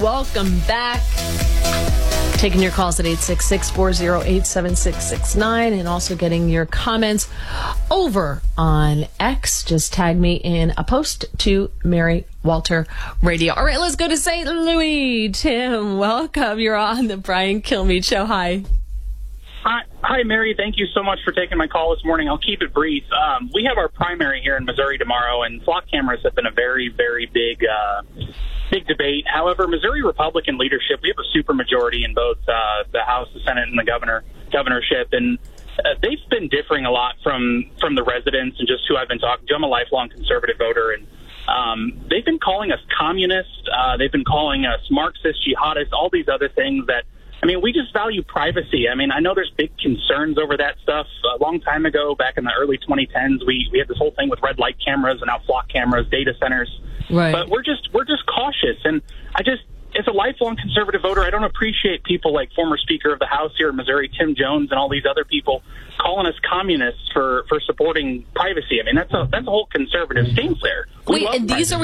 welcome back. Taking your calls at 866-408-7669 and also getting your comments over on X. Just tag me in a post to Mary Walter Radio. All right, let's go to St. Louis. Tim, welcome. You're on the Brian Kilmeade Show. Hi. Hi, Mary. Thank you so much for taking my call this morning. I'll keep it brief. We have our primary here in Missouri tomorrow, and flock cameras have been a very, very big debate. However, Missouri Republican leadership, we have a supermajority in both the House, the Senate, and the governorship, and they've been differing a lot from the residents and just who I've been talking to. I'm a lifelong conservative voter, and they've been calling us communists. They've been calling us Marxist, jihadists, all these other things that, I mean, we just value privacy. I mean, I know there's big concerns over that stuff. A long time ago, back in the early 2010s, we had this whole thing with red light cameras and now flock cameras, data centers. Right. But we're just cautious. And as a lifelong conservative voter, I don't appreciate people like former Speaker of the House here in Missouri, Tim Jones, and all these other people calling us communists for supporting privacy. I mean, that's a whole conservative stance there. These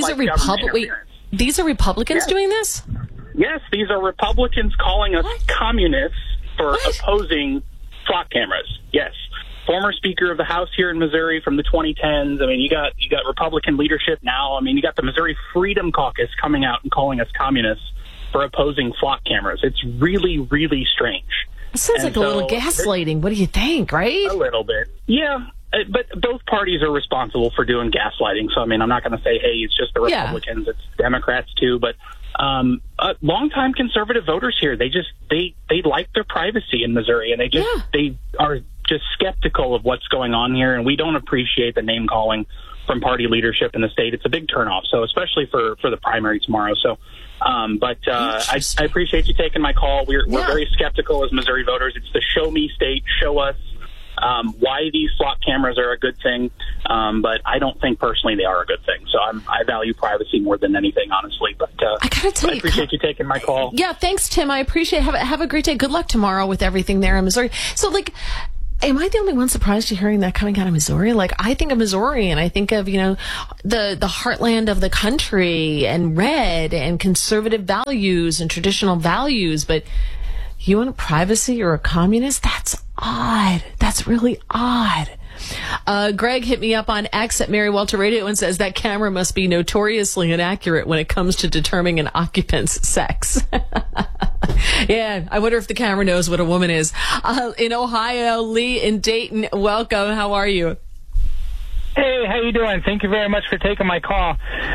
are Republicans doing this? Yes, these are Republicans calling us communists for opposing flock cameras. Yes. Former Speaker of the House here in Missouri from the 2010s. I mean, you got Republican leadership now. I mean, you got the Missouri Freedom Caucus coming out and calling us communists for opposing flock cameras. It's really, really strange. It sounds like a little gaslighting. What do you think, right? A little bit. Yeah. But both parties are responsible for doing gaslighting. So, I mean, I'm not going to say, hey, it's just the Republicans. Yeah. It's Democrats, too. But longtime conservative voters here, they like their privacy in Missouri. And they are just skeptical of what's going on here. And we don't appreciate the name calling from party leadership in the state. It's a big turnoff. So especially for the primary tomorrow. So, I appreciate you taking my call. We're very skeptical as Missouri voters. It's the show me state, show us why these flock cameras are a good thing, but I don't think personally they are a good thing. So I value privacy more than anything, honestly. But I gotta tell you, I appreciate you taking my call. Yeah, thanks, Tim. I appreciate it. Have a great day. Good luck tomorrow with everything there in Missouri. So, am I the only one surprised to hearing that coming out of Missouri? I think of Missouri and I think of, the heartland of the country and red and conservative values and traditional values, but you want privacy? You're a communist? That's odd. That's really odd. Greg hit me up on X at Mary Walter Radio and says that camera must be notoriously inaccurate when it comes to determining an occupant's sex. Yeah, I wonder if the camera knows what a woman is. In Ohio, Lee in Dayton, welcome. How are you? Hey, how you doing? Thank you very much for taking my call.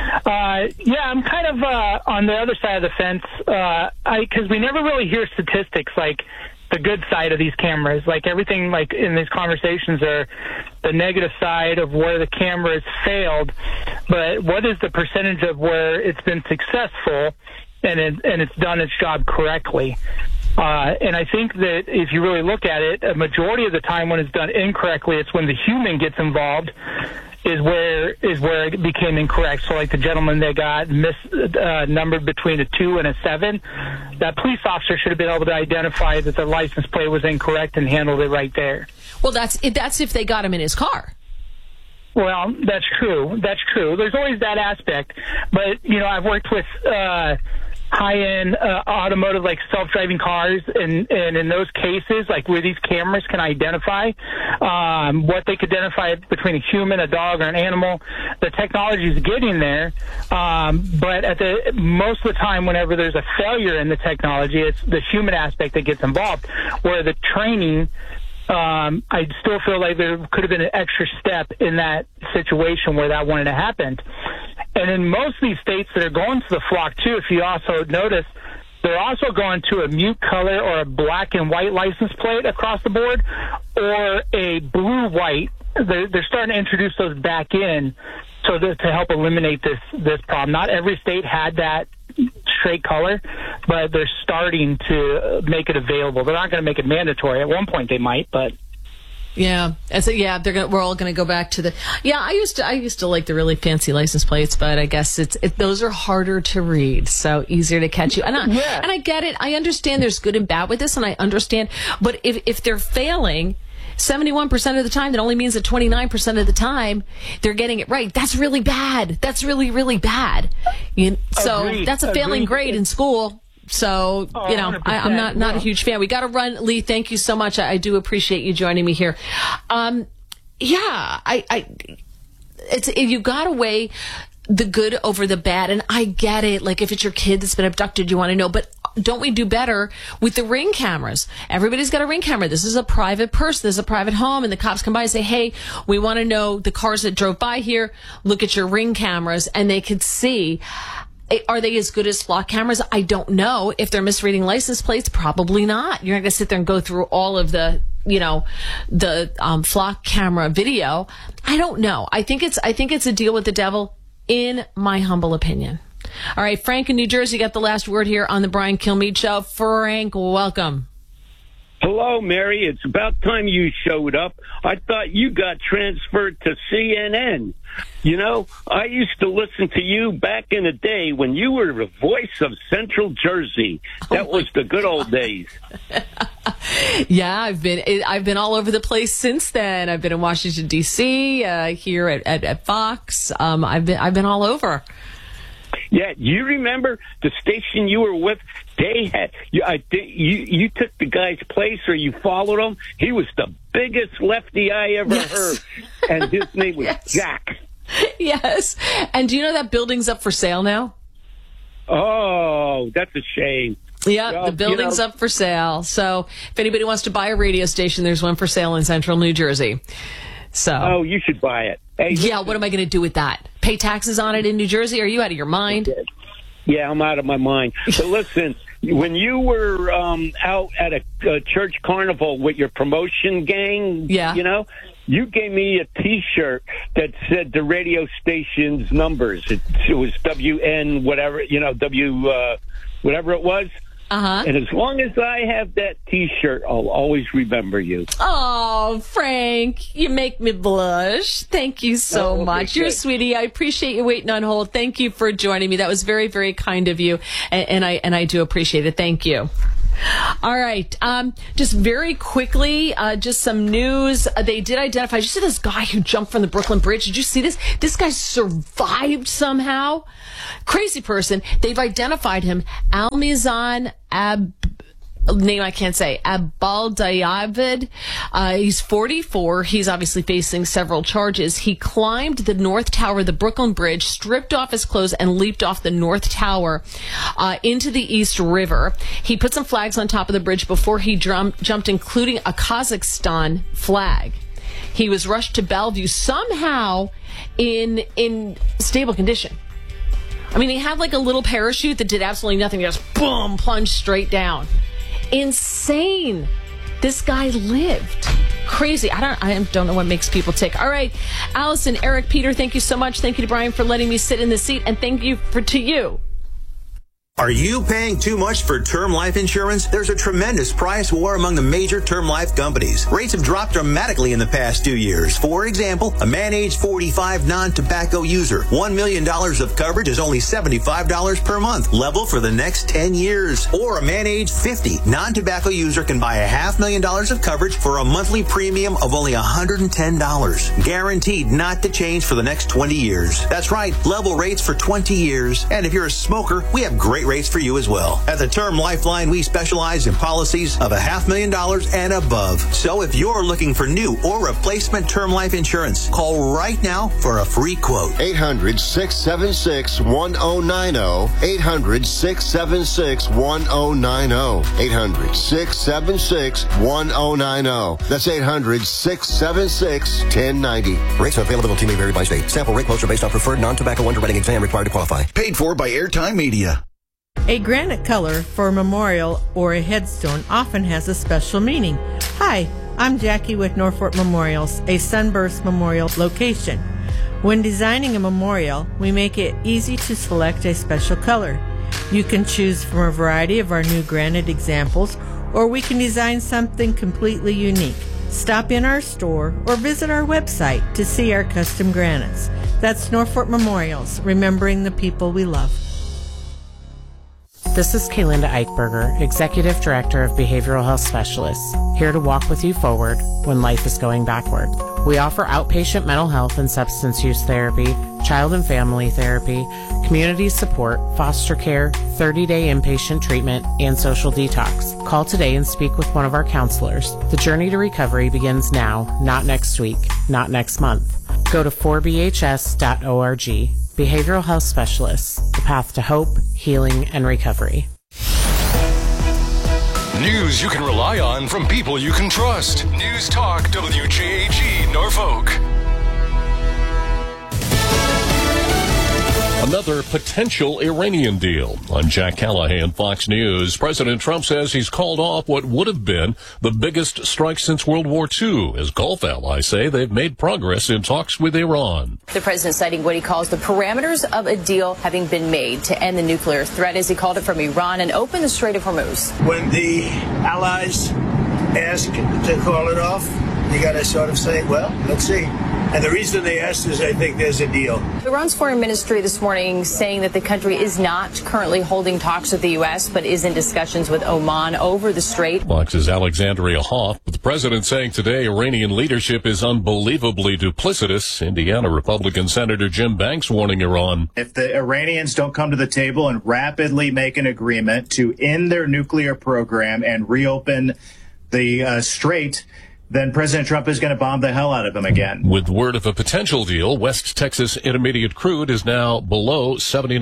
I'm kind of on the other side of the fence because we never really hear statistics like the good side of these cameras. Everything in these conversations are the negative side of where the camera has failed. But what is the percentage of where it's been successful and it's done its job correctly? And I think that if you really look at it, a majority of the time when it's done incorrectly, it's when the human gets involved is where it became incorrect. So the gentleman that got numbered between a 2 and a 7, that police officer should have been able to identify that the license plate was incorrect and handled it right there. Well, that's if they got him in his car. Well, that's true. That's true. There's always that aspect. But, I've worked with high-end automotive, self-driving cars, and in those cases, where these cameras can identify what they could identify between a human, a dog, or an animal, the technology is getting there. But most of the time, whenever there's a failure in the technology, it's the human aspect that gets involved, where the training, I still feel like there could have been an extra step in that situation where that wouldn't have happened. And in most of these states that are going to the flock, too, if you also notice, they're also going to a mute color or a black and white license plate across the board or a blue-white. They're starting to introduce those back in to help eliminate this problem. Not every state had that straight color, but they're starting to make it available. They're not going to make it mandatory. At one point they might, but... Yeah, we're all going to go back to the. Yeah, I used to like the really fancy license plates, but I guess those are harder to read, so easier to catch you. And I get it. I understand there's good and bad with this, and I understand. But if they're failing, 71% of the time, that only means that 29% of the time they're getting it right. That's really bad. That's really, really bad. So that's a failing grade in school. So, I'm not a huge fan. We got to run. Lee, thank you so much. I do appreciate you joining me here. You got to weigh the good over the bad. And I get it. Like, if it's your kid that's been abducted, you want to know. But don't we do better with the Ring cameras? Everybody's got a Ring camera. This is a private person. This is a private home. And the cops come by and say, hey, we want to know the cars that drove by here. Look at your Ring cameras. And they could see. Are they as good as flock cameras? I don't know. If they're misreading license plates, probably not. You're not going to sit there and go through all of the flock camera video. I don't know. I think it's a deal with the devil, in my humble opinion. All right, Frank in New Jersey got the last word here on the Brian Kilmeade Show. Frank, welcome. Hello, Mary. It's about time you showed up. I thought you got transferred to CNN. I used to listen to you back in the day when you were the voice of Central Jersey. That was the good old days. Yeah, I've been all over the place since then. I've been in Washington D.C., here at Fox. I've been all over. Yeah, you remember the station you were with? They had you took the guy's place, or you followed him. He was the biggest lefty I ever heard, and his name was Jack. Yes, and do you know that building's up for sale now? Oh, that's a shame. Yeah, the building's up for sale. So if anybody wants to buy a radio station, there's one for sale in Central New Jersey. So, you should buy it. Hey, yeah, what am I going to do with that? Pay taxes on it in New Jersey? Are you out of your mind? Yeah, I'm out of my mind. But listen, when you were out at a church carnival with your promotion gang, you gave me a T-shirt that said the radio station's numbers. It was WN whatever, whatever it was. And as long as I have that T-shirt, I'll always remember you. Oh, Frank, you make me blush. Thank you so much. You're a sweetie. I appreciate you waiting on hold. Thank you for joining me. That was very, very kind of you, and I do appreciate it. Thank you. All right. Just very quickly, just some news. They did identify. Did you see this guy who jumped from the Brooklyn Bridge? Did you see this? This guy survived somehow. Crazy person. They've identified him. Almizan name I can't say, Abaldayavid. He's 44. He's obviously facing several charges. He climbed the North Tower of the Brooklyn Bridge, stripped off his clothes, and leaped off the North Tower into the East River. He put some flags on top of the bridge before he jumped, including a Kazakhstan flag. He was rushed to Bellevue somehow in stable condition. I mean, he had like a little parachute that did absolutely nothing. He just boom, plunged straight down. Insane. This guy lived. Crazy. I don't know what makes people tick. All right, Allison, Eric, Peter, thank you so much. Thank you to Brian for letting me sit in the seat, and thank you to you. Are you paying too much for term life insurance? There's a tremendous price war among the major term life companies. Rates have dropped dramatically in the past 2 years. For example, a man age 45 non-tobacco user, $1 million of coverage is only $75 per month, level for the next 10 years. Or a man age 50 non-tobacco user can buy $500,000 of coverage for a monthly premium of only $110. Guaranteed not to change for the next 20 years. That's right, level rates for 20 years. And if you're a smoker, we have great rates for you as well. At the Term Lifeline, we specialize in policies of $500,000 and above. So if you're looking for new or replacement term life insurance, call right now for a free quote. 800-676-1090. 800-676-1090. 800-676-1090. That's 800-676-1090. Rates availability may vary by state. Sample rate quotes are based on preferred non-tobacco underwriting exam required to qualify. Paid for by Airtime Media. A granite color for a memorial or a headstone often has a special meaning. Hi, I'm Jackie with Norfolk Memorials, a Sunburst Memorial location. When designing a memorial, we make it easy to select a special color. You can choose from a variety of our new granite examples, or we can design something completely unique. Stop in our store or visit our website to see our custom granites. That's Norfolk Memorials, remembering the people we love. This is Kaylinda Eichberger, Executive Director of Behavioral Health Specialists, here to walk with you forward when life is going backward. We offer outpatient mental health and substance use therapy, child and family therapy, community support, foster care, 30-day inpatient treatment, and social detox. Call today and speak with one of our counselors. The journey to recovery begins now, not next week, not next month. Go to 4bhs.org. Behavioral Health Specialists, the path to hope, healing, and recovery. News you can rely on from people you can trust. News Talk WJAG Norfolk. Another potential Iranian deal. I'm Jack Callahan, Fox News. President Trump says he's called off what would have been the biggest strike since World War II. As Gulf allies say they've made progress in talks with Iran. The president citing what he calls the parameters of a deal having been made to end the nuclear threat, as he called it, from Iran and open the Strait of Hormuz. When the allies ask to call it off, you got to sort of say, well, let's see. And the reason they asked is I think there's a deal. Iran's foreign ministry this morning saying that the country is not currently holding talks with the U.S., but is in discussions with Oman over the strait. Fox's Alexandria Hoff, with the president saying today Iranian leadership is unbelievably duplicitous. Indiana Republican Senator Jim Banks warning Iran. If the Iranians don't come to the table and rapidly make an agreement to end their nuclear program and reopen the strait, then President Trump is going to bomb the hell out of them again. With word of a potential deal, West Texas Intermediate crude is now below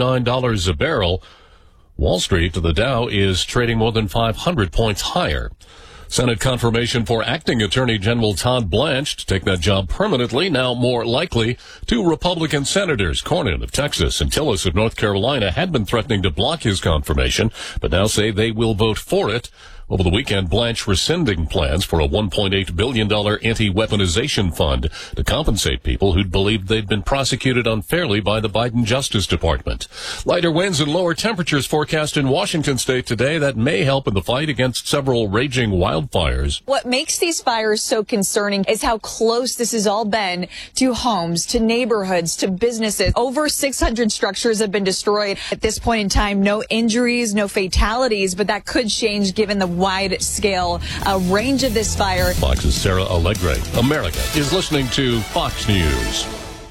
$79 a barrel. Wall Street, the Dow, is trading more than 500 points higher. Senate confirmation for acting Attorney General Todd Blanche to take that job permanently, now more likely. Two Republican senators, Cornyn of Texas and Tillis of North Carolina, had been threatening to block his confirmation, but now say they will vote for it. Over the weekend, Blanche rescinding plans for a $1.8 billion anti-weaponization fund to compensate people who'd believed they'd been prosecuted unfairly by the Biden Justice Department. Lighter winds and lower temperatures forecast in Washington state today that may help in the fight against several raging wildfires. What makes these fires so concerning is how close this has all been to homes, to neighborhoods, to businesses. Over 600 structures have been destroyed. At this point in time, no injuries, no fatalities, but that could change given the wide-scale range of this fire. Fox's Sarah Allegre. America is listening to Fox News.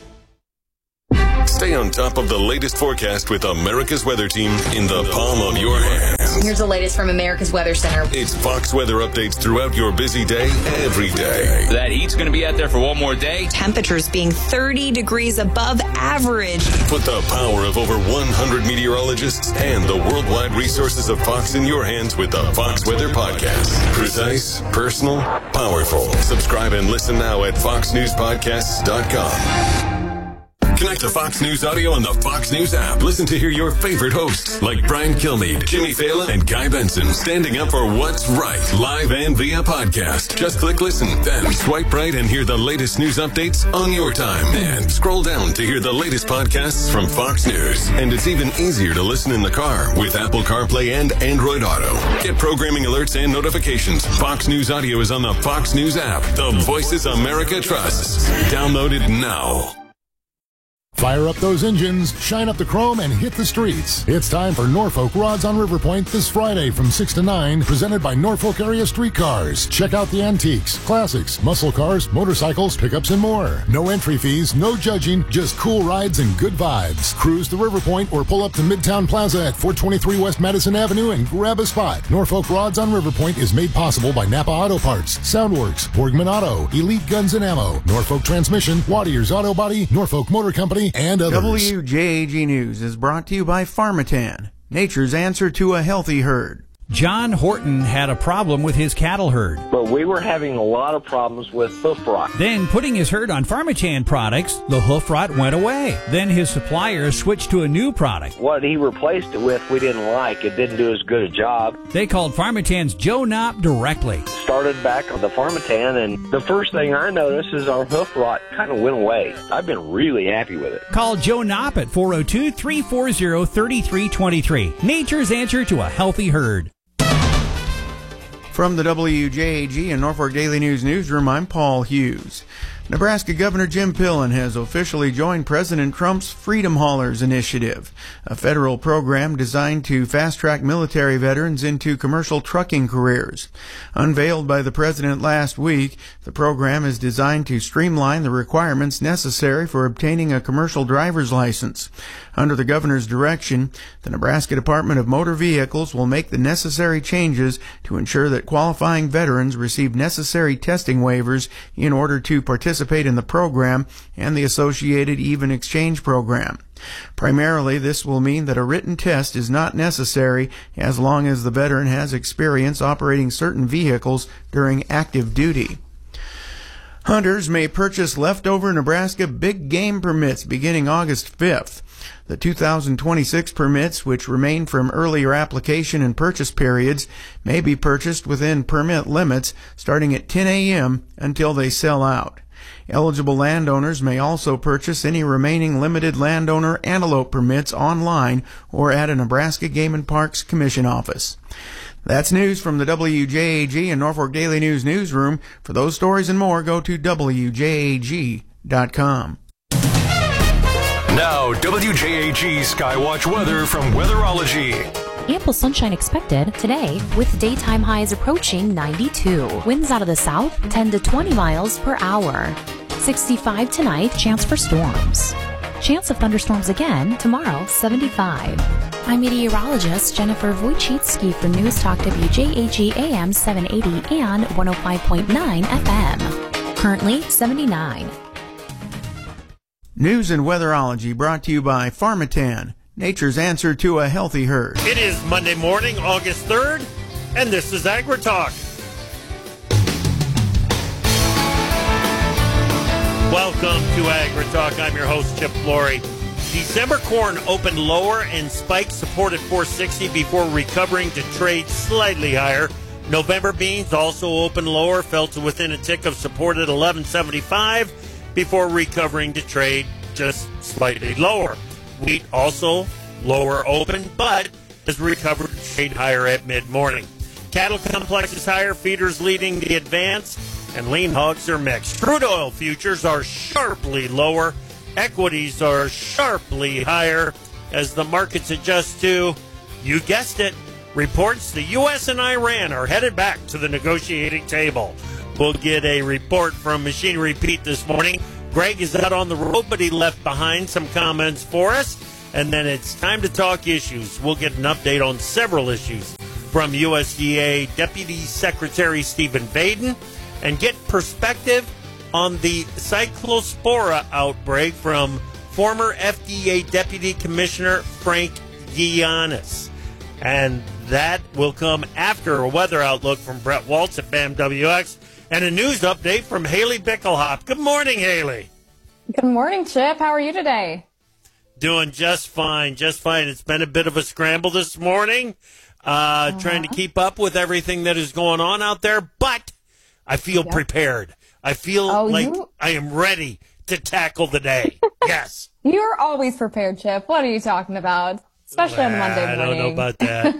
Stay on top of the latest forecast with America's Weather Team in the palm of your hands. Here's the latest from America's Weather Center. It's Fox weather updates throughout your busy day, every day. That heat's going to be out there for one more day. Temperatures being 30 degrees above average. Put the power of over 100 meteorologists and the worldwide resources of Fox in your hands with the Fox Weather Podcast. Precise, personal, powerful. Subscribe and listen now at foxnewspodcasts.com. Connect to Fox News Audio on the Fox News app. Listen to hear your favorite hosts like Brian Kilmeade, Jimmy Fallon, and Guy Benson standing up for what's right, live and via podcast. Just click listen, then swipe right and hear the latest news updates on your time. And scroll down to hear the latest podcasts from Fox News. And it's even easier to listen in the car with Apple CarPlay and Android Auto. Get programming alerts and notifications. Fox News Audio is on the Fox News app. The voices America trusts. Download it now. Fire up those engines, shine up the chrome, and hit the streets. It's time for Norfolk Rods on River Point this Friday from 6 to 9, presented by Norfolk Area Streetcars. Check out the antiques, classics, muscle cars, motorcycles, pickups, and more. No entry fees, no judging, just cool rides and good vibes. Cruise to River Point or pull up to Midtown Plaza at 423 West Madison Avenue and grab a spot. Norfolk Rods on River Point is made possible by Napa Auto Parts, Soundworks, Borgman Auto, Elite Guns and Ammo, Norfolk Transmission, Wattier's Auto Body, Norfolk Motor Company, and others. WJAG News is brought to you by Pharmatan, nature's answer to a healthy herd. John Horton had a problem with his cattle herd. But we were having a lot of problems with hoof rot. Then, putting his herd on Pharmatan products, the hoof rot went away. Then his suppliers switched to a new product. What he replaced it with, we didn't like. It didn't do as good a job. They called Pharmatan's Joe Knopp directly. Started back on the Pharmatan, and the first thing I noticed is our hoof rot kind of went away. I've been really happy with it. Call Joe Knopp at 402-340-3323. Nature's answer to a healthy herd. From the WJAG and Norfolk Daily News newsroom, I'm Paul Hughes. Nebraska Governor Jim Pillen has officially joined President Trump's Freedom Haulers Initiative, a federal program designed to fast-track military veterans into commercial trucking careers. Unveiled by the president last week, the program is designed to streamline the requirements necessary for obtaining a commercial driver's license. Under the governor's direction, the Nebraska Department of Motor Vehicles will make the necessary changes to ensure that qualifying veterans receive necessary testing waivers in order to participate in the program and the associated even exchange program. Primarily, this will mean that a written test is not necessary as long as the veteran has experience operating certain vehicles during active duty. Hunters may purchase leftover Nebraska big game permits beginning August 5th. The 2026 permits, which remain from earlier application and purchase periods, may be purchased within permit limits starting at 10 a.m. until they sell out. Eligible landowners may also purchase any remaining limited landowner antelope permits online or at a Nebraska Game and Parks Commission office. That's news from the WJAG and Norfolk Daily News newsroom. For those stories and more, go to WJAG.com. Now, WJAG Skywatch weather from Weatherology. Ample sunshine expected today with daytime highs approaching 92. Winds out of the south 10 to 20 miles per hour. 65 tonight, chance for storms. Chance of thunderstorms again tomorrow, 75. I'm meteorologist Jennifer Wojcicki for News Talk WJAG AM 780 and 105.9 FM. Currently 79. News and Weatherology brought to you by Pharmatan, nature's answer to a healthy herd. It is Monday morning, August 3rd, and this is AgriTalk. Welcome to AgriTalk. I'm your host, Chip Flory. December corn opened lower and spiked support at 460 before recovering to trade slightly higher. November beans also opened lower, fell to within a tick of support at 1175 before recovering to trade just slightly lower. Wheat also lower open, but has recovered to trade higher at mid-morning. Cattle complexes higher, feeders leading the advance, and lean hogs are mixed. Crude oil futures are sharply lower. Equities are sharply higher as the markets adjust to, you guessed it, reports the U.S. and Iran are headed back to the negotiating table. We'll get a report from Machinery Pete this morning. Greg is out on the road, but he left behind some comments for us. And then it's time to talk issues. We'll get an update on several issues from USDA Deputy Secretary Stephen Vaden and get perspective on the Cyclospora outbreak from former FDA Deputy Commissioner Frank Giannis. And that will come after a weather outlook from Brett Waltz at BAM-WX and a news update from Haley Bickelhop. Good morning, Haley. Good morning, Chip. How are you today? Doing just fine, just fine. It's been a bit of a scramble this morning, trying to keep up with everything that is going on out there, but I feel prepared. I feel I am ready to tackle the day. Yes. You're always prepared, Chip. What are you talking about? Especially on Monday morning. I don't know about that.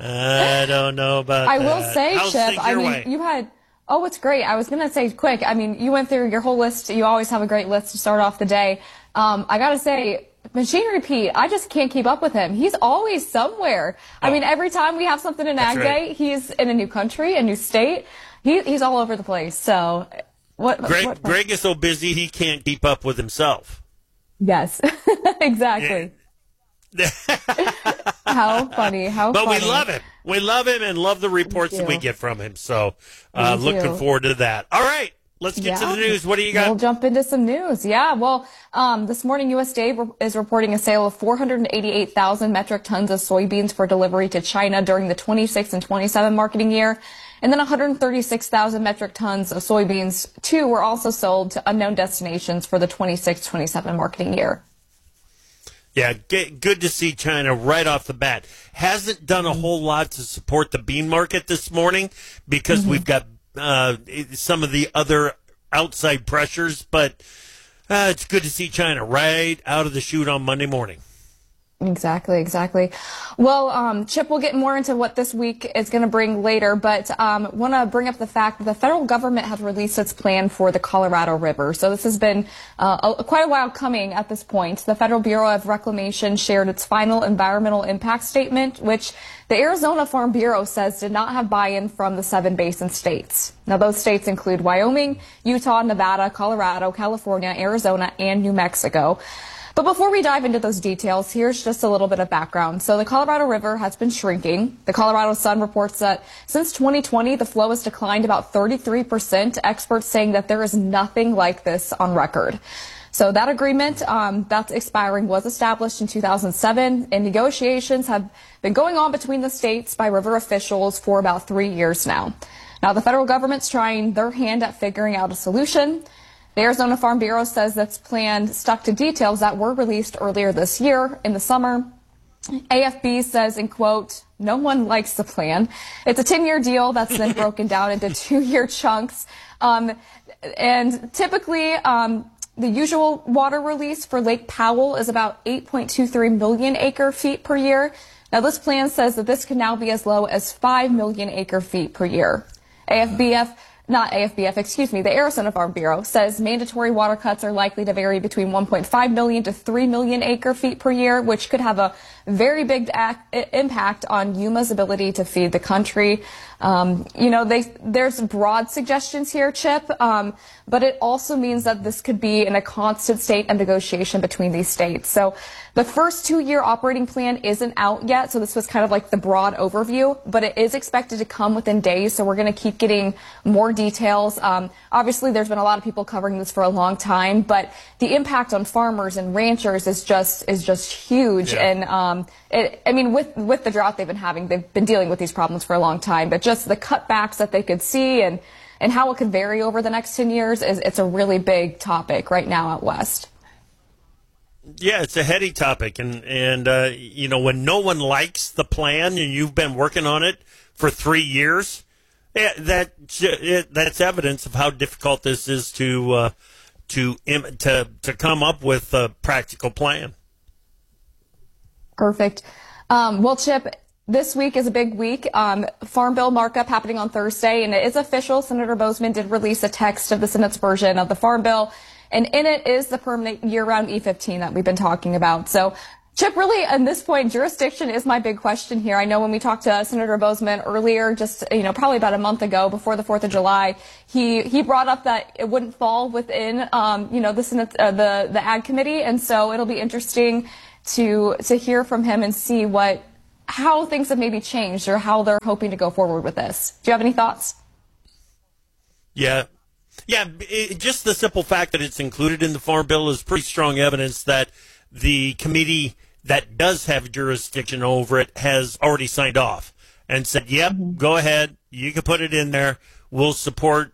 I don't know about I that. will say, How's Chip, things I your mean, way? you had... Oh, it's great. I was going to say quick. I mean, you went through your whole list. You always have a great list to start off the day. I got to say, Machinery Pete, I just can't keep up with him. He's always somewhere. I mean, every time we have something in Ag Day, he's in a new country, a new state. He's all over the place. So, Greg is so busy he can't keep up with himself. Yes, exactly. How funny. But we love him. We love him and love the reports that we get from him. So looking forward to that. All right. Let's get to the news. What do you got? We'll jump into some news. Yeah. Well, this morning USDA is reporting a sale of 488,000 metric tons of soybeans for delivery to China during the 26 and 27 marketing year. And then 136,000 metric tons of soybeans, too, were also sold to unknown destinations for the 26-27 marketing year. Yeah, good to see China right off the bat. Hasn't done a whole lot to support the bean market this morning because we've got some of the other outside pressures, but it's good to see China right out of the chute on Monday morning. Exactly. Well, Chip, we'll get more into what this week is going to bring later, but want to bring up the fact that the federal government has released its plan for the Colorado River. So this has been quite a while coming at this point. The Federal Bureau of Reclamation shared its final environmental impact statement, which the Arizona Farm Bureau says did not have buy-in from the 7 basin states. Now, those states include Wyoming, Utah, Nevada, Colorado, California, Arizona, and New Mexico. But before we dive into those details, here's just a little bit of background. So the Colorado River has been shrinking. The Colorado Sun reports that since 2020, the flow has declined about 33%, experts saying that there is nothing like this on record. So that agreement that's expiring was established in 2007, and negotiations have been going on between the states by river officials for about 3 years now. Now, the federal government's trying their hand at figuring out a solution. The Arizona Farm Bureau says that's plan stuck to details that were released earlier this year in the summer. AFB says, in quote, no one likes the plan. It's a 10-year deal that's then broken down into 2-year chunks. And typically, the usual water release for Lake Powell is about 8.23 million acre feet per year. Now, this plan says that this could now be as low as 5 million acre feet per year. The Arizona Farm Bureau says mandatory water cuts are likely to vary between 1.5 million to 3 million acre feet per year, which could have a very big impact on Yuma's ability to feed the country. There's broad suggestions here, Chip, but it also means that this could be in a constant state of negotiation between these states. So the first 2-year operating plan isn't out yet, so this was kind of like the broad overview, but it is expected to come within days, so we're going to keep getting more details. Obviously, there's been a lot of people covering this for a long time, but the impact on farmers and ranchers is just huge. Yeah. And with the drought they've been dealing with these problems for a long time, but just the cutbacks that they could see and how it could vary over the next 10 years it's a really big topic right now out west. Yeah, it's a heady topic, and when no one likes the plan and you've been working on it for 3 years, that's evidence of how difficult this is to come up with a practical plan. Perfect. Well, Chip, this week is a big week. Farm bill markup happening on Thursday, and it is official. Senator Bozeman did release a text of the Senate's version of the Farm Bill, and in it is the permanent year-round E15 that we've been talking about. So, Chip, really, at this point, jurisdiction is my big question here. I know when we talked to Senator Bozeman earlier, just, probably about a month ago before the 4th of July, he brought up that it wouldn't fall within, the Senate, the Ag Committee. And so it'll be interesting to hear from him and see how things have maybe changed or how they're hoping to go forward with this. Do you have any thoughts? Yeah, just the simple fact that it's included in the Farm Bill is pretty strong evidence that the committee that does have jurisdiction over it has already signed off and said, yep, go ahead, you can put it in there. We'll support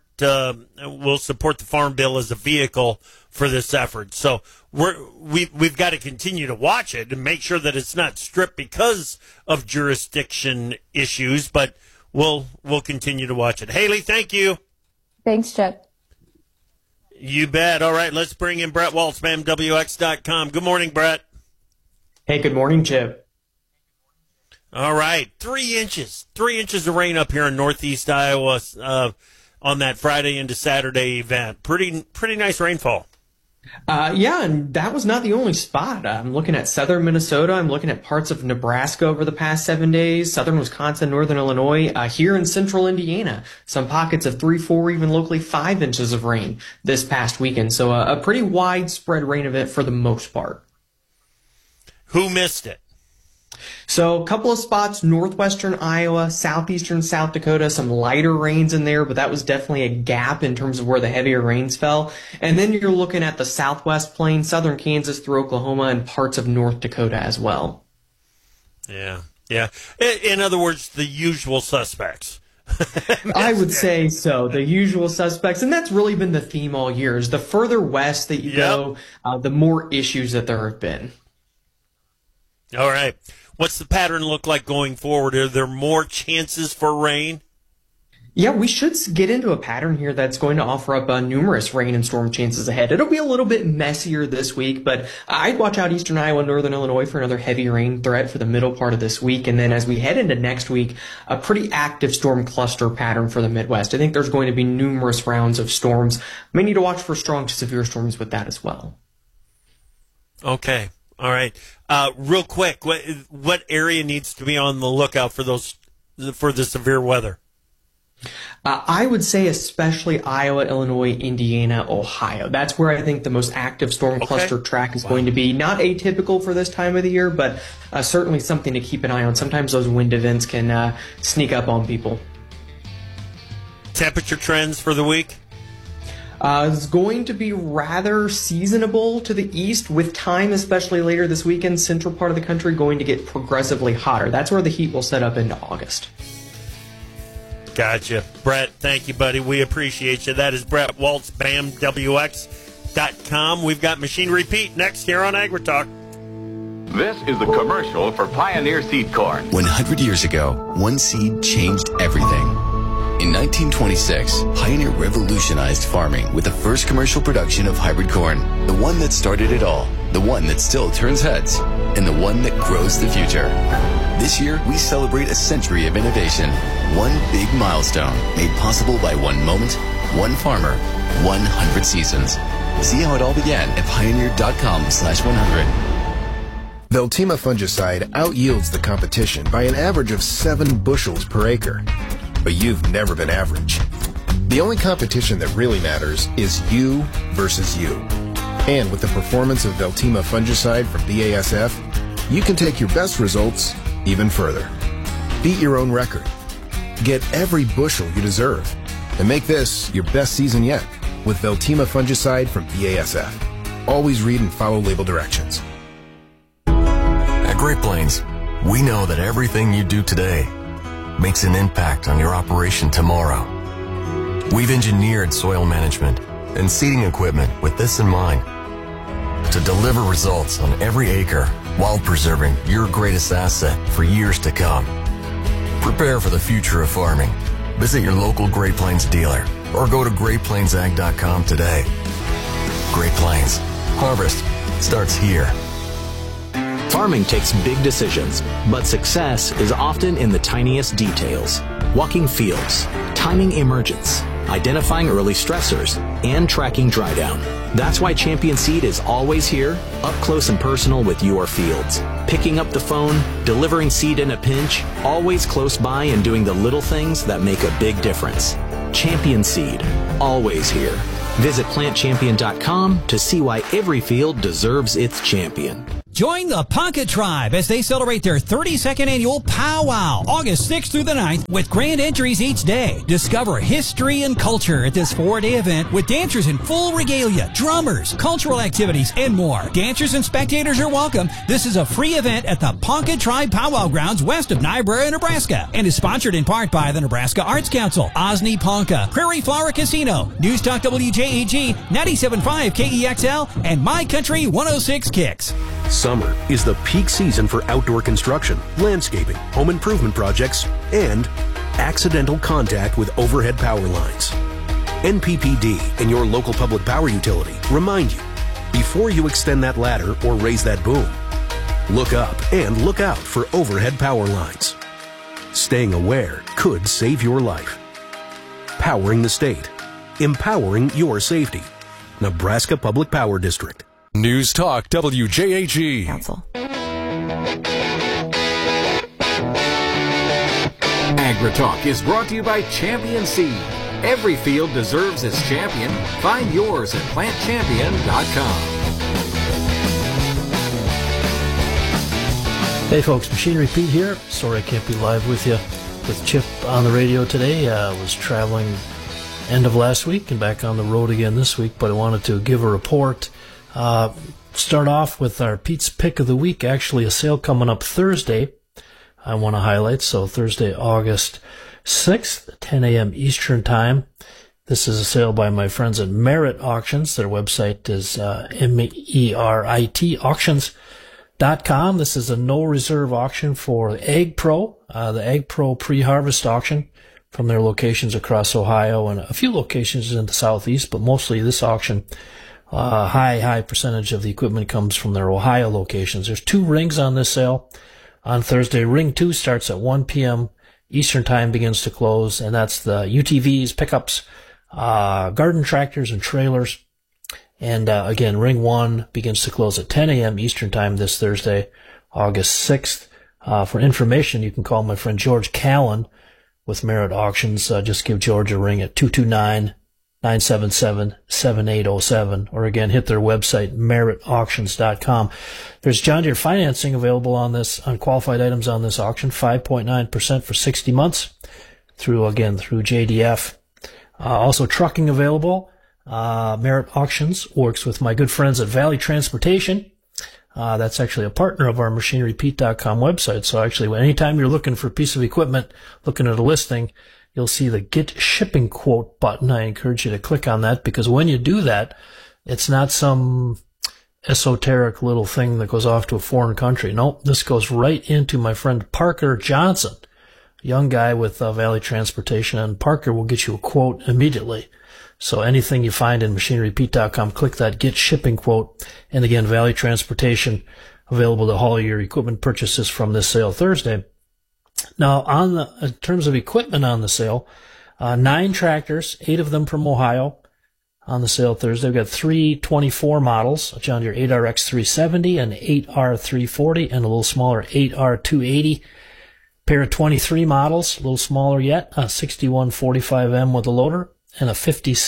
the Farm Bill as a vehicle for this effort. So we've got to continue to watch it and make sure that it's not stripped because of jurisdiction issues, but we'll continue to watch it. Haley, thank you. Thanks, Chip. You bet. All right, let's bring in Brett Waltz, MWX.com. Good morning, Brett. Hey, good morning, Chip. All right, 3 inches. 3 inches of rain up here in northeast Iowa on that Friday into Saturday event. Pretty nice rainfall. Yeah, and that was not the only spot. I'm looking at southern Minnesota. I'm looking at parts of Nebraska over the past 7 days, southern Wisconsin, northern Illinois, here in central Indiana. Some pockets of 3, 4, even locally 5 inches of rain this past weekend. So a pretty widespread rain event for the most part. Who missed it? So a couple of spots, northwestern Iowa, southeastern South Dakota, some lighter rains in there, but that was definitely a gap in terms of where the heavier rains fell. And then you're looking at the southwest plain, southern Kansas through Oklahoma, and parts of North Dakota as well. Yeah. In other words, the usual suspects. I would say so, the usual suspects. And that's really been the theme all year, is the further west that you go, the more issues that there have been. All right. What's the pattern look like going forward? Are there more chances for rain? Yeah, we should get into a pattern here that's going to offer up numerous rain and storm chances ahead. It'll be a little bit messier this week, but I'd watch out eastern Iowa, northern Illinois for another heavy rain threat for the middle part of this week. And then as we head into next week, a pretty active storm cluster pattern for the Midwest. I think there's going to be numerous rounds of storms. May need to watch for strong to severe storms with that as well. Okay. All right. Real quick, what area needs to be on the lookout for the severe weather? I would say especially Iowa, Illinois, Indiana, Ohio. That's where I think the most active storm cluster track is going to be. Not atypical for this time of the year, but certainly something to keep an eye on. Sometimes those wind events can sneak up on people. Temperature trends for the week? It's going to be rather seasonable to the east, with time, especially later this weekend, central part of the country going to get progressively hotter. That's where the heat will set up into August. Gotcha. Brett, thank you, buddy. We appreciate you. That is Brett Waltz, BAMWX.com. We've got Machine Repeat next here on AgriTalk. This is the commercial for Pioneer Seed Corn. 100 years ago, one seed changed everything. In 1926, Pioneer revolutionized farming with the first commercial production of hybrid corn. The one that started it all, the one that still turns heads, and the one that grows the future. This year, we celebrate a century of innovation. One big milestone made possible by one moment, one farmer, 100 seasons. See how it all began at pioneer.com/100. Veltima fungicide outyields the competition by an average of 7 bushels per acre. But you've never been average. The only competition that really matters is you versus you. And with the performance of Veltima fungicide from BASF, you can take your best results even further. Beat your own record. Get every bushel you deserve. And make this your best season yet with Veltima fungicide from BASF. Always read and follow label directions. At Great Plains, we know that everything you do today makes an impact on your operation tomorrow. We've engineered soil management and seeding equipment with this in mind, to deliver results on every acre while preserving your greatest asset for years to come. Prepare for the future of farming. Visit your local Great Plains dealer or go to GreatPlainsAg.com today. Great Plains. Harvest starts here. Farming takes big decisions, but success is often in the tiniest details. Walking fields, timing emergence, identifying early stressors, and tracking dry down. That's why Champion Seed is always here, up close and personal with your fields. Picking up the phone, delivering seed in a pinch, always close by and doing the little things that make a big difference. Champion Seed, always here. Visit plantchampion.com to see why every field deserves its champion. Join the Ponca Tribe as they celebrate their 32nd annual powwow, August 6th through the 9th, with grand entries each day. Discover history and culture at this 4-day event with dancers in full regalia, drummers, cultural activities, and more. Dancers and spectators are welcome. This is a free event at the Ponca Tribe Powwow Grounds west of Niobrara, Nebraska, and is sponsored in part by the Nebraska Arts Council, Osney Ponca, Prairie Flower Casino, News Talk WJAG, 97.5 KEXL, and My Country 106 Kicks. Summer is the peak season for outdoor construction, landscaping, home improvement projects, and accidental contact with overhead power lines. NPPD and your local public power utility remind you, before you extend that ladder or raise that boom, look up and look out for overhead power lines. Staying aware could save your life. Powering the state. Empowering your safety. Nebraska Public Power District. News Talk WJAG. Council. AgriTalk is brought to you by Champion Seed. Every field deserves its champion. Find yours at plantchampion.com. Hey folks, Machine Repeat here. Sorry I can't be live with you with Chip on the radio today. I was traveling end of last week and back on the road again this week, but I wanted to give a report. Start off with our Pete's Pick of the Week. Actually, a sale coming up Thursday I want to highlight. So Thursday, August 6th, 10 a.m. Eastern Time. This is a sale by my friends at Merit Auctions. Their website is MERIT auctions.com. This is a no reserve auction for Ag Pro, the Ag Pro pre-harvest auction. from their locations across Ohio and a few locations in the southeast, but mostly this auction, high percentage of the equipment comes from their Ohio locations. There's 2 rings on this sale on Thursday. Ring 2 starts at 1 p.m. Eastern Time, begins to close, and that's the UTVs, pickups, garden tractors, and trailers. And again, Ring 1 begins to close at 10 a.m. Eastern Time this Thursday, August 6th. For information, you can call my friend George Callan with Merit Auctions. Just give George a ring at 229-977-7807, or again, hit their website, meritauctions.com. There's John Deere financing available on qualified items on this auction, 5.9% for 60 months through JDF. Also trucking available. Merit Auctions works with my good friends at Valley Transportation. That's actually a partner of our MachineryPete.com website. So actually, anytime you're looking for a piece of equipment, looking at a listing, you'll see the Get Shipping Quote button. I encourage you to click on that, because when you do that, it's not some esoteric little thing that goes off to a foreign country. No, this goes right into my friend Parker Johnson, a young guy with Valley Transportation, and Parker will get you a quote immediately. So anything you find in MachineryPete.com, click that Get Shipping Quote. And again, Valley Transportation available to haul your equipment purchases from this sale Thursday. Now, in terms of equipment on the sale, 9 tractors, 8 of them from Ohio on the sale Thursday. We've got 3 24 models, a John Deere 8RX 370, an 8R 340, and a little smaller 8R 280. Pair of 23 models, a little smaller yet, a 6145M with a loader, and a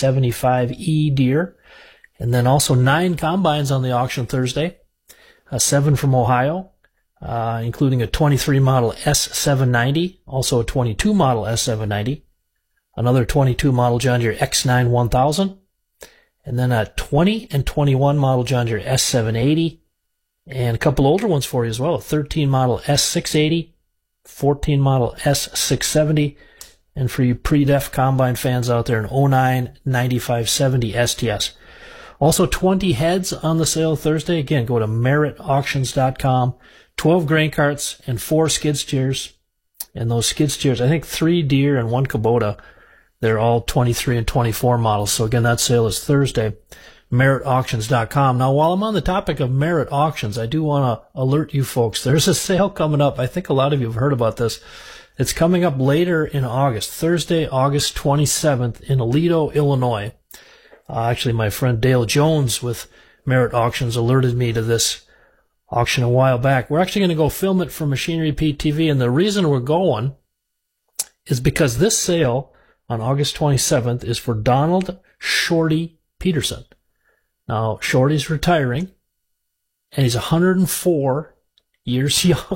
5075E Deere. And then also 9 combines on the auction Thursday, 7 from Ohio, including a 23 model S790, also a 22 model S790, another 22 model John Deere X9 1000, and then a 20 and 21 model John Deere S780, and a couple older ones for you as well, a 13 model S680, 14 model S670, and for you pre-def combine fans out there, an 09 9570 STS. Also 20 heads on the sale Thursday. Again, go to meritauctions.com. 12 grain carts and 4 skid steers. And those skid steers, I think 3 Deere and 1 Kubota. They're all 23 and 24 models. So again, that sale is Thursday. meritauctions.com. Now, while I'm on the topic of Merit Auctions, I do want to alert you folks. There's a sale coming up. I think a lot of you have heard about this. It's coming up later in August, Thursday, August 27th in Aledo, Illinois. Actually, my friend Dale Jones with Merit Auctions alerted me to this auction a while back. We're actually going to go film it for Machinery Pete TV, and the reason we're going is because this sale on August 27th is for Donald Shorty Peterson. Now, Shorty's retiring, and he's 104 years young.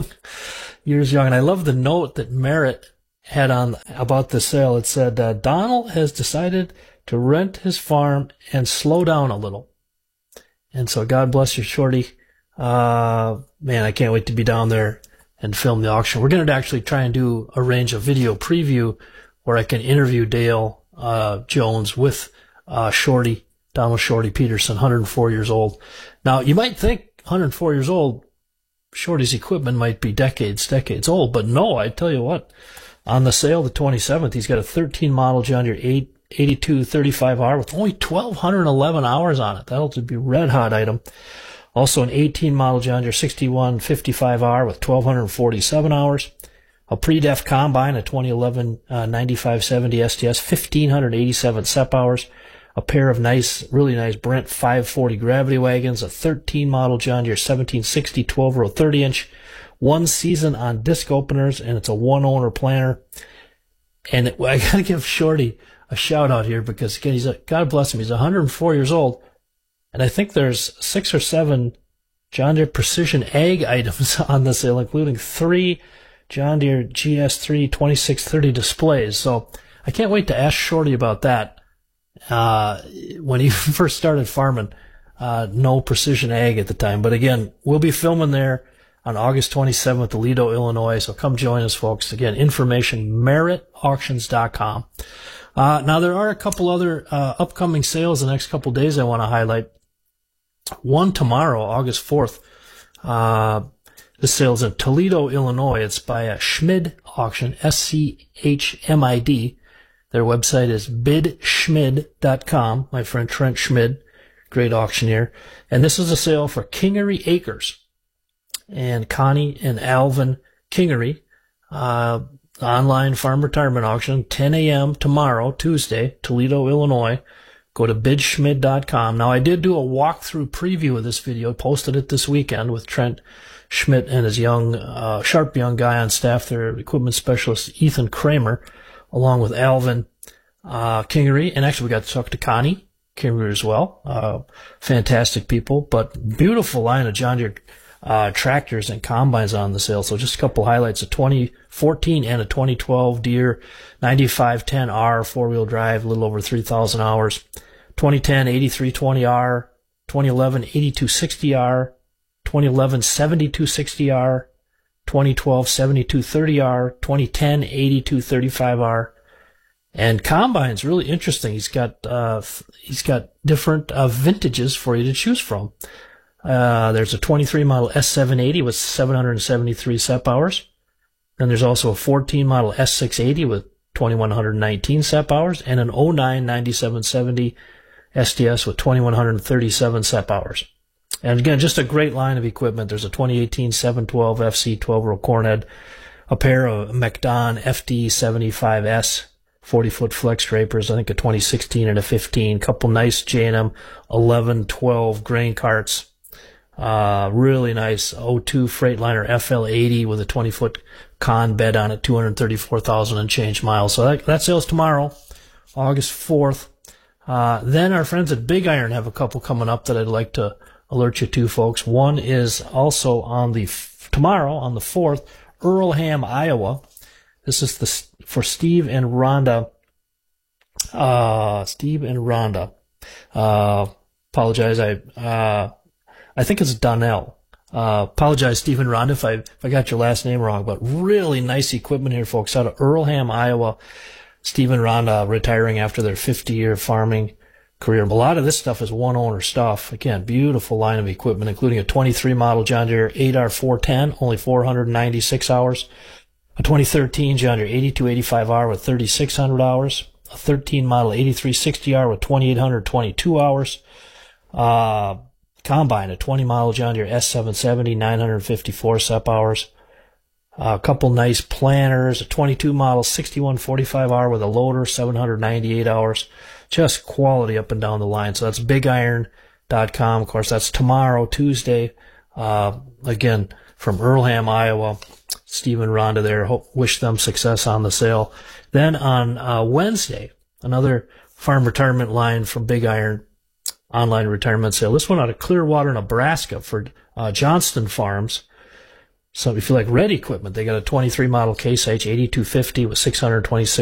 And I love the note that Merit had on about the sale. It said, Donald has decided to rent his farm and slow down a little. And so God bless you, Shorty. Man, I can't wait to be down there and film the auction. We're going to actually try and arrange a video preview where I can interview Dale Jones with Shorty, Donald Shorty Peterson, 104 years old. Now, you might think 104 years old, Shorty's equipment might be decades old, but no, I tell you what, on the sale the 27th, he's got a 13 model John Deere 82 35R with only 1,211 hours on it. That'll be a red hot item. Also an 18 model John Deere 61 55R with 1,247 hours. A pre-def combine, a 2011 9570 STS, 1,587 SEP hours. A pair of really nice Brent 540 gravity wagons, a 13 model John Deere 1760 12-row 30-inch, 1 season on disc openers, and it's a 1-owner planter. And I got to give Shorty a shout out here because, again, God bless him, he's 104 years old, and I think there's 6 or 7 John Deere Precision Ag items on the sale, including 3 John Deere GS3 2630 displays. So I can't wait to ask Shorty about that. When he first started farming, no Precision Ag at the time. But again, we'll be filming there on August 27th, Aledo, Illinois. So come join us, folks. Again, information, meritauctions.com. Now there are a couple other, upcoming sales the next couple days I want to highlight. One tomorrow, August 4th. This sale's in Toledo, Illinois. It's by a Schmid Auction, SCHMID. Their website is bidschmid.com. My friend Trent Schmid, great auctioneer. And this is a sale for Kingery Acres. And Connie and Alvin Kingery, online farm retirement auction, 10 a.m. tomorrow, Tuesday, Toledo, Illinois. Go to bidschmid.com. Now, I did do a walkthrough preview of this video, posted it this weekend with Trent Schmidt and his young, sharp young guy on staff there, equipment specialist Ethan Kramer, along with Alvin Kingery. And actually, we got to talk to Connie Kingery as well. Fantastic people, but beautiful line of John Deere tractors and combines on the sale. So just a couple highlights: a 2014 and a 2012 Deere 9510R four-wheel drive, a little over 3,000 hours. 2010 8320R, 2011 8260R, 2011 7260R, 2012 7230R, 2010 8235R. And combines, really interesting. He's got different vintages for you to choose from. There's a 23 model S780 with 773 SEP hours. Then there's also a 14 model S680 with 2119 SEP hours, and an 09 9770 SDS with 2137 SEP hours. And again, just a great line of equipment. There's a 2018 712 FC 12-row cornhead, a pair of McDon FD75S 40-foot flex drapers, I think a 2016 and a 15, couple nice J&M 11, 12 grain carts. Really nice 02 Freightliner FL80 with a 20-foot con bed on it, 234,000 and change miles. So that sale's tomorrow, August 4th. Then our friends at Big Iron have a couple coming up that I'd like to alert you to, folks. One is also on tomorrow on the 4th, Earlham, Iowa. This is for Steve and Rhonda. Apologize. I think it's Donnell. Apologize, Steve and Rhonda, if I got your last name wrong, but really nice equipment here, folks, out of Earlham, Iowa. Steve and Rhonda retiring after their 50-year farming career. A lot of this stuff is one-owner stuff. Again, beautiful line of equipment, including a 23 model John Deere 8R410, only 496 hours. A 2013 John Deere 8285R with 3,600 hours. A 13 model 8360R with 2,822 hours. Combine, a 20 model John Deere S770, 954 SEP hours. A couple nice planters, a 22 model 6145R with a loader, 798 hours. Just quality up and down the line. So that's bigiron.com. Of course, that's tomorrow, Tuesday. Again, from Earlham, Iowa. Steve and Rhonda there. Wish them success on the sale. Then on Wednesday, another farm retirement line from Big Iron online retirement sale. This one out of Clearwater, Nebraska for Johnston Farms. So if you like red equipment, they got a 23 model Case H 8250 with 626